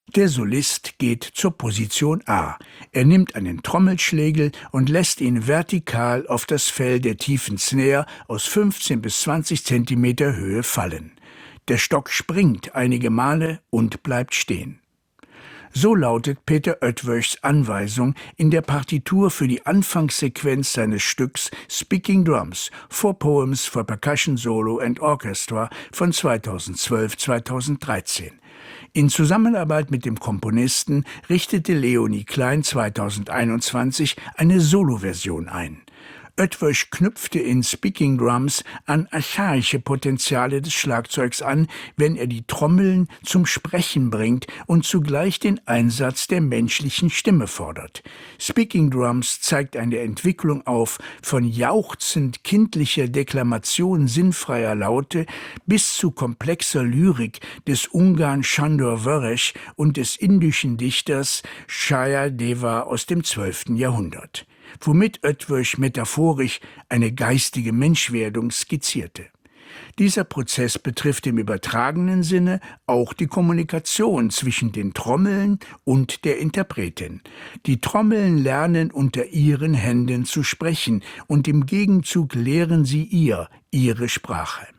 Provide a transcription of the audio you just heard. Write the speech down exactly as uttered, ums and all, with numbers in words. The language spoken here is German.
Der Solist geht zur Position A. Er nimmt einen Trommelschlägel und lässt ihn vertikal auf das Fell der tiefen Snare aus fünfzehn bis zwanzig Zentimeter Höhe fallen. Der Stock springt einige Male und bleibt stehen. So lautet Peter Oetwöchs Anweisung in der Partitur für die Anfangssequenz seines Stücks Speaking Drums, Four Poems for Percussion Solo and Orchestra von zweitausendzwölf bis zweitausenddreizehn. In Zusammenarbeit mit dem Komponisten richtete Leonie Klein zweitausendeinundzwanzig eine Soloversion ein. Oetwöch knüpfte in Speaking Drums an archaische Potenziale des Schlagzeugs an, wenn er die Trommeln zum Sprechen bringt und zugleich den Einsatz der menschlichen Stimme fordert. Speaking Drums zeigt eine Entwicklung auf von jauchzend kindlicher Deklamation sinnfreier Laute bis zu komplexer Lyrik des Ungarn Sándor Vörös und des indischen Dichters Shaya Deva aus dem zwölften Jahrhundert. Womit Oetwöch metaphorisch eine geistige Menschwerdung skizzierte. Dieser Prozess betrifft im übertragenen Sinne auch die Kommunikation zwischen den Trommeln und der Interpretin. Die Trommeln lernen unter ihren Händen zu sprechen und im Gegenzug lehren sie ihr ihre Sprache.